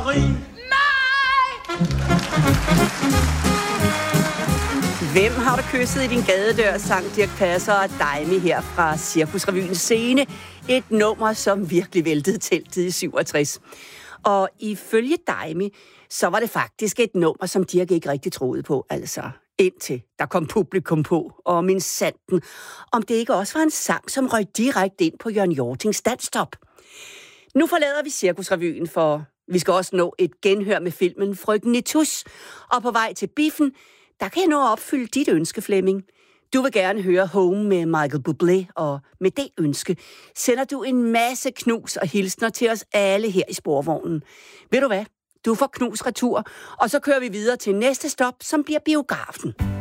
Marie. Hvem har du kysset i din gadedør, sang Dirch Passer og Daimi her fra Cirkusrevyens scene. Et nummer, som virkelig væltede teltet i 67. Og ifølge Daimi, så var det faktisk et nummer, som Dirch ikke rigtig troede på, altså indtil der kom publikum på, og min sanden, om det ikke også var en sang, som røg direkte ind på Jørgen Hjortings Danstop. Nu forlader vi Cirkusrevyen, for vi skal også nå et genhør med filmen Frøken Nitouche, og på vej til biffen, der kan jeg nå at opfylde dit ønske, Flemming. Du vil gerne høre Home med Michael Bublé, og med det ønske sender du en masse knus og hilsner til os alle her i sporvognen. Ved du hvad? Du får knus retur, og så kører vi videre til næste stop, som bliver biografen.